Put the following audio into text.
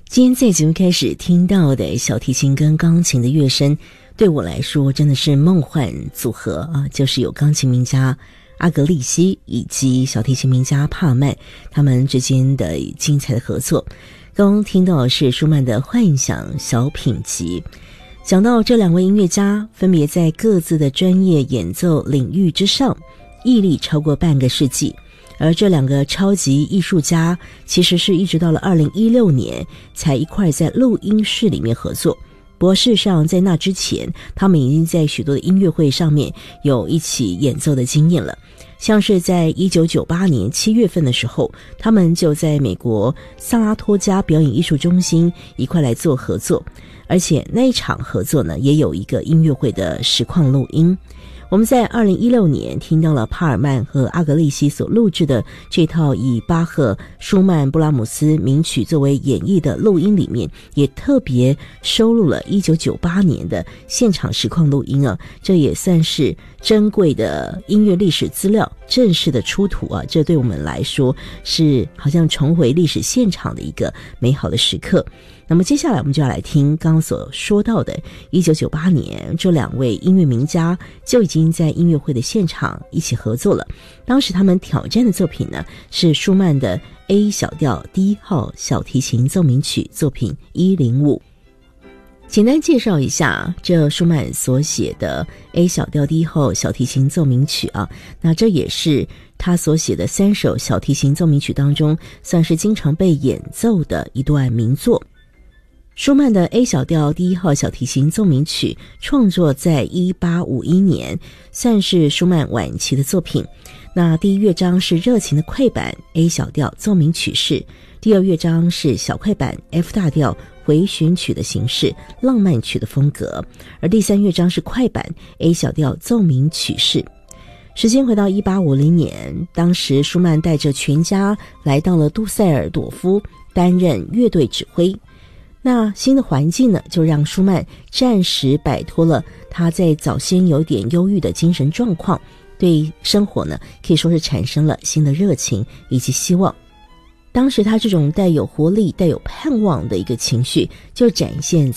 今天在节目开始听到的小提琴跟钢琴的乐声，对我来说真的是梦幻组合啊！就是有钢琴名家阿格利西以及小提琴名家帕尔曼他们之间的精彩的合作。刚刚听到的是舒曼的幻想小品集。讲到这两位音乐家分别在各自的专业演奏领域之上屹立超过半个世纪，而这两个超级艺术家其实是一直到了2016年才一块在录音室里面合作。不过事实上在那之前他们已经在许多的音乐会上面有一起演奏的经验了。像是在1998年7月份的时候，他们就在美国萨拉托加表演艺术中心一块来做合作，而且那一场合作呢也有一个音乐会的实况录音。我们在2016年听到了帕尔曼和阿格利西所录制的这套以巴赫、舒曼、布拉姆斯名曲作为演绎的录音里面，也特别收录了1998年的现场实况录音啊，这也算是珍贵的音乐历史资料正式的出土啊，这对我们来说是好像重回历史现场的一个美好的时刻。那么接下来我们就要来听刚刚所说到的1998年这两位音乐名家就已经在音乐会的现场一起合作了。当时他们挑战的作品呢是舒曼的 A 小调第1号小提琴奏鸣曲作品105。简单介绍一下这舒曼所写的 A 小调第1号小提琴奏鸣曲啊，那这也是他所写的3首小提琴奏鸣曲当中算是经常被演奏的一段名作。舒曼的 A 小调第1号小提琴奏鸣曲创作在1851年，算是舒曼晚期的作品。那第一乐章是热情的快板 A 小调奏鸣曲式，第二乐章是小快板 F 大调回旋曲的形式，浪漫曲的风格，而第三乐章是快板 A 小调奏鸣曲式。时间回到1850年，当时舒曼带着全家来到了杜塞尔朵夫担任乐队指挥。那新的环境呢，就让舒曼暂时摆脱了他在早先有点忧郁的精神状况，对生活呢可以说是产生了新的热情以及希望。当时他这种带有活力、带有盼望的一个情绪，就展现